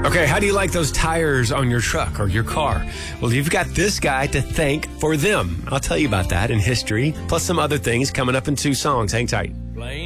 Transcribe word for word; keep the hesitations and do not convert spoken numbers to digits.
Okay, how do you like those tires on your truck or your car? Well, you've got this guy to thank for them. I'll tell you about that in history, plus some other things coming up in two songs. Hang tight. Blame